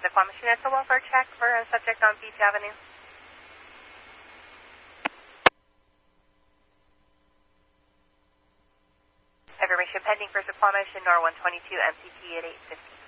Sequoia Machine. It's a welfare check for a subject on Beach Avenue. Information pending for Sequoia Machine, NOR 122, MCT at 8:50.